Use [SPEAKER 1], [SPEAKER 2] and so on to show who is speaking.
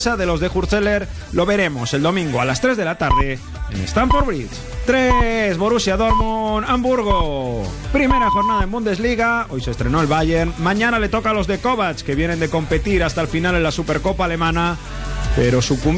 [SPEAKER 1] de los de Hurzeler lo veremos el domingo a las 3 de la tarde en Stamford Bridge. 3, Borussia Dortmund, Hamburgo. Primera jornada en Bundesliga. Hoy se estrenó el Bayern. Mañana le toca a los de Kovac, que vienen de competir hasta el final en la Supercopa alemana, pero sucumbieron